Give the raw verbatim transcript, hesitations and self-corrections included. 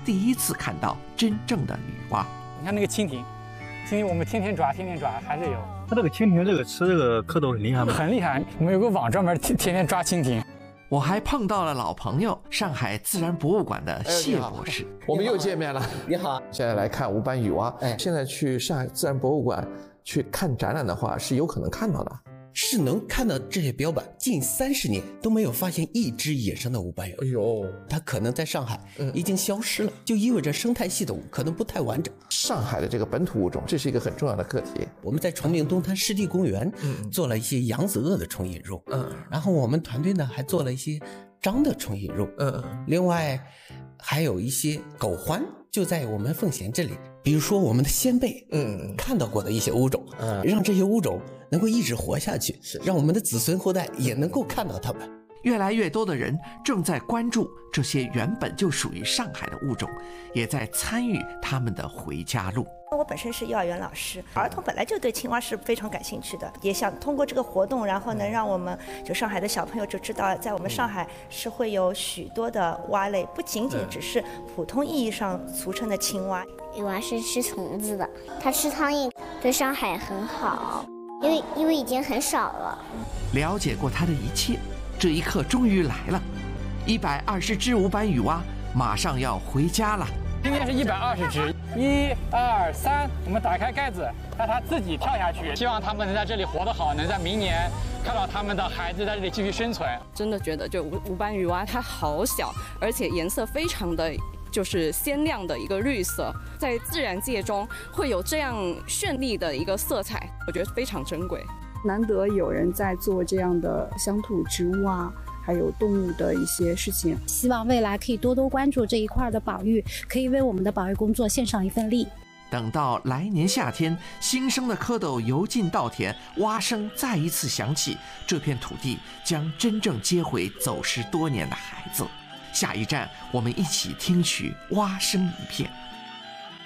第一次看到真正的女娲。 你看那个蜻蜓，蜻蜓我们天天抓，天天抓，还是有。 它这个蜻蜓这个吃这个蝌蚪很厉害吗？ 很厉害，我们有个网专门天天天抓蜻蜓。 我还碰到了老朋友，上海自然博物馆的谢博士。 我们又见面了。 你好， 现在来看无斑羽蛙。 哎， 现在去上海自然博物馆去看展览的话，是有可能看到的。 是能看到这些标本，近三十年都没有发现一只野生的无斑羽蛙。 哎呦， 它可能在上海已经消失了，嗯、就意味着生态系统可能不太完整。 上海的这个本土物种，这是一个很重要的课题。 我们在崇明东滩湿地公园，嗯，做了一些扬子鳄的虫引入，嗯，然后我们团队呢还做了一些章的虫引入，嗯，另外还有一些狗獾就在我们奉贤这里。比如说我们的先辈，嗯，看到过的一些物种，嗯，让这些物种能够一直活下去，让我们的子孙后代也能够看到它们。 越来越多的人正在关注这些原本就属于上海的物种，也在参与他们的回家路。 我本身是幼儿园老师，儿童本来就对青蛙是非常感兴趣的，也想通过这个活动，然后能让我们就上海的小朋友就知道，在我们上海是会有许多的蛙类，不仅仅只是普通意义上俗称的青蛙。 羽蛙是吃虫子的，它吃苍蝇，对上海很好，因为因为已经很少了。 了解过它的一切，这一刻终于来了，一百二十只无斑羽蛙马上要回家了。 今天是一百二十只，一二三，我们打开盖子，让它自己跳下去。希望它们能在这里活得好，能在明年看到他们的孩子在这里继续生存。 真的觉得就无无斑羽蛙它好小，而且颜色非常的就是鲜亮的一个绿色，在自然界中会有这样绚丽的一个色彩，我觉得非常珍贵。 难得有人在做这样的乡土植物啊，还有动物的一些事情， 希望未来可以多多关注这一块的保育，可以为我们的保育工作献上一份力。 等到来年夏天，新生的蝌蚪游进稻田，蛙声再一次响起，这片土地将真正接回走失多年的孩子。下一站，我们一起听取蛙声一片。